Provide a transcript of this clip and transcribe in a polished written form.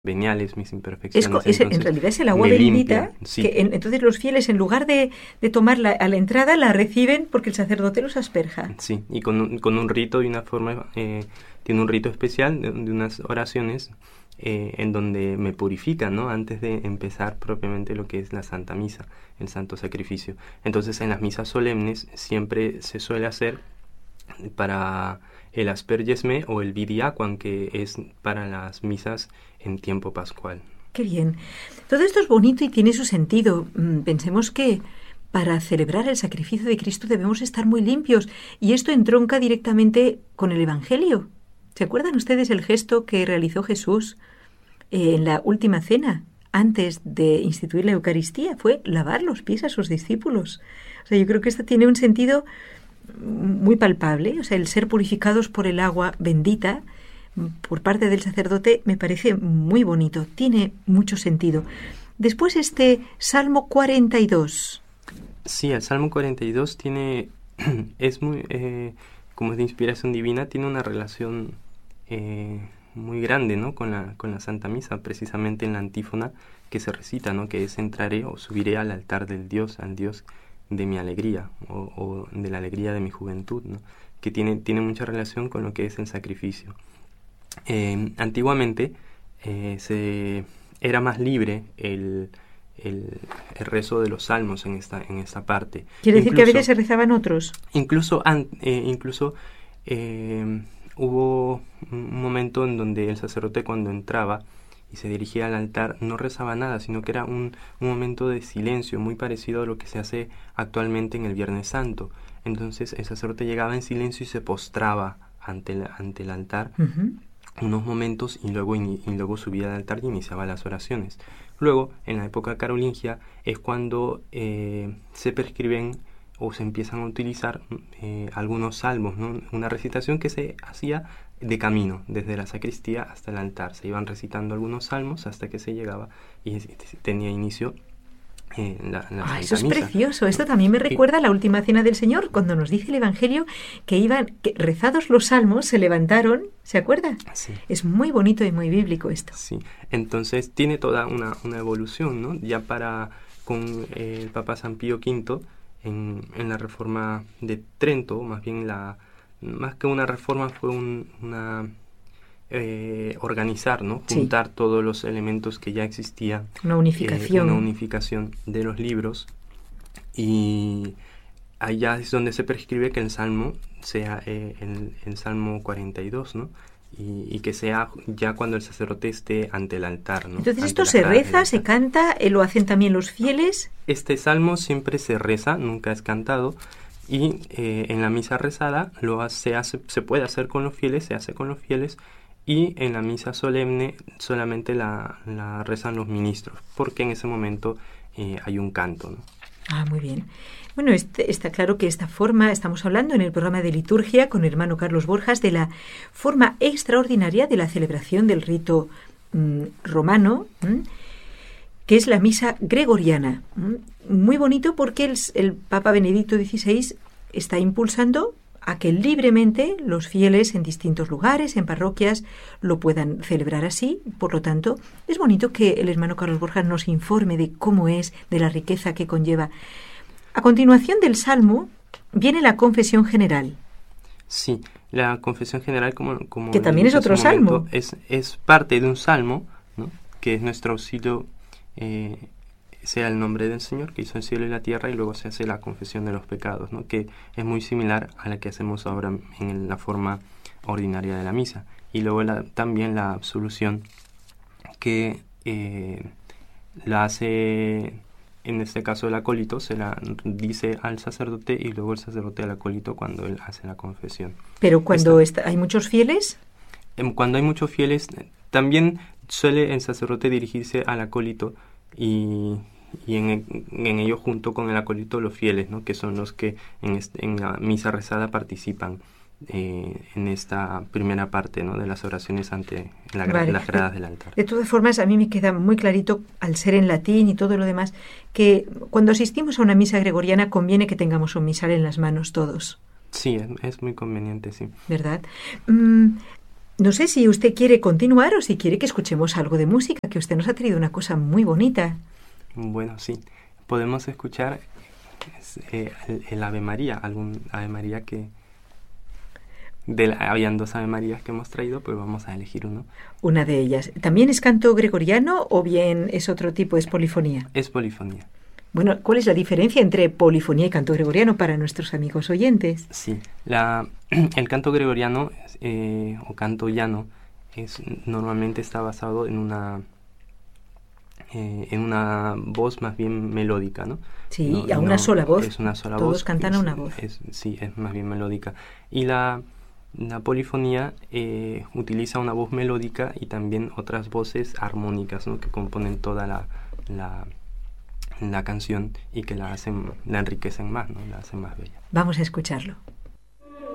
veniales, mis imperfecciones. En realidad es el agua bendita, limpia, sí. que entonces los fieles, en lugar de tomarla a la entrada, la reciben porque el sacerdote los asperja. Sí, y con un rito y una forma, tiene un rito especial de unas oraciones en donde me purifican, ¿no? Antes de empezar propiamente lo que es la Santa Misa, el Santo Sacrificio. Entonces, en las misas solemnes siempre se suele hacer para el aspergesme o el vidiacuan, que es para las misas en tiempo pascual. ¡Qué bien! Todo esto es bonito y tiene su sentido. Pensemos que para celebrar el sacrificio de Cristo debemos estar muy limpios, y esto entronca directamente con el Evangelio. ¿Se acuerdan ustedes el gesto que realizó Jesús en la última cena, antes de instituir la Eucaristía? Fue lavar los pies a sus discípulos. O sea, yo creo que esto tiene un sentido muy palpable. O sea, el ser purificados por el agua bendita por parte del sacerdote me parece muy bonito, tiene mucho sentido. Después Salmo 42. Sí, el Salmo 42 es muy, como es de inspiración divina, tiene una relación muy grande, ¿no? con la Santa Misa, precisamente en la antífona que se recita, ¿no? Que es: entraré o subiré al altar del Dios, al Dios de mi alegría, o de la alegría de mi juventud, ¿no? Que tiene mucha relación con lo que es el sacrificio. Antiguamente era más libre el rezo de los salmos en esta parte. ¿Quiere decir que a veces se rezaban otros? Incluso hubo un momento en donde el sacerdote, cuando entraba y se dirigía al altar, no rezaba nada, sino que era un momento de silencio, muy parecido a lo que se hace actualmente en el Viernes Santo. Entonces el sacerdote llegaba en silencio y se postraba ante el altar unos momentos, y luego subía al altar y iniciaba las oraciones. Luego, en la época carolingia, es cuando se prescriben o se empiezan a utilizar algunos salmos, ¿no? Una recitación que se hacía de camino, desde la sacristía hasta el altar. Se iban recitando algunos salmos hasta que se llegaba y tenía inicio la Santa Eso es Misa. precioso. Esto también me recuerda a la última cena del Señor, cuando nos dice el Evangelio que rezados los salmos, se levantaron. ¿Se acuerda? Sí. Es muy bonito y muy bíblico esto. Sí, entonces tiene toda una evolución, ¿no? Ya con el Papa San Pío V, en la Reforma de Trento, más que una reforma, fue organizar, ¿no? Juntar todos los elementos que ya existían. Una unificación. Una unificación de los libros. Y allá es donde se prescribe que el salmo sea el Salmo 42, ¿no? Y que sea ya cuando el sacerdote esté ante el altar, ¿no? Entonces esto se reza, se canta, lo hacen también los fieles. Este salmo siempre se reza, nunca es cantado, y en la misa rezada se puede hacer con los fieles, se hace con los fieles, y en la misa solemne solamente la rezan los ministros, porque en ese momento hay un canto, ¿no? Ah, muy bien. Bueno, está claro que esta forma, estamos hablando en el programa de liturgia con el hermano Carlos Borjas de la forma extraordinaria de la celebración del rito romano, que es la misa gregoriana. Muy bonito, porque el Papa Benedicto XVI está impulsando a que libremente los fieles en distintos lugares, en parroquias, lo puedan celebrar así. Por lo tanto, es bonito que el hermano Carlos Borjas nos informe de cómo es, de la riqueza que conlleva. A continuación del Salmo viene la confesión general. Sí, la confesión general, como que también es otro salmo. Es parte de un salmo, ¿no? Que es nuestro auxilio, sea el nombre del Señor, que hizo el cielo y la tierra, y luego se hace la confesión de los pecados, ¿no? Que es muy similar a la que hacemos ahora en la forma ordinaria de la misa. Y luego también la absolución, que la hace, en este caso el acólito, se la dice al sacerdote, y luego el sacerdote al acólito cuando él hace la confesión. Pero cuando hay muchos fieles... Cuando hay muchos fieles, también suele el sacerdote dirigirse al acólito, y en ello, junto con el acólito, los fieles, ¿no? Que son los que en la misa rezada participan en esta primera parte, ¿no? De las oraciones ante las gradas del altar. De todas formas, a mí me queda muy clarito, al ser en latín y todo lo demás, que cuando asistimos a una misa gregoriana conviene que tengamos un misal en las manos todos. Sí, es muy conveniente, sí. ¿Verdad? No sé si usted quiere continuar o si quiere que escuchemos algo de música, que usted nos ha traído una cosa muy bonita. Bueno, sí. Podemos escuchar el Ave María, algún Ave María que... habían 2 Ave Marías que hemos traído, pues vamos a elegir uno. Una de ellas. ¿También es canto gregoriano o bien es otro tipo, es polifonía? Es polifonía. Bueno, ¿cuál es la diferencia entre polifonía y canto gregoriano para nuestros amigos oyentes? Sí, el canto gregoriano o canto llano normalmente está basado en una voz más bien melódica, ¿no? Sí, a una sola voz. Es una sola voz. Todos cantan a una voz. Sí, es más bien melódica. Y la polifonía utiliza una voz melódica y también otras voces armónicas, ¿no? Que componen toda la canción y que la enriquecen más, ¿no? La hacen más bella. Vamos a escucharlo.